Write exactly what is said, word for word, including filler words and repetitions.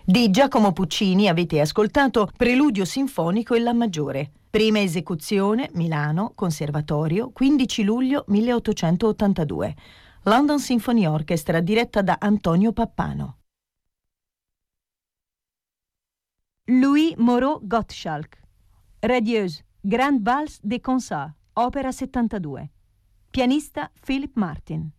Di Giacomo Puccini avete ascoltato Preludio sinfonico in La maggiore. Prima esecuzione, Milano, Conservatorio, quindici luglio milleottocentottantadue. London Symphony Orchestra, diretta da Antonio Pappano. Louis Moreau Gottschalk. Radieuse, Grande Valse des Consarts, opera settantadue. Pianista Philip Martin.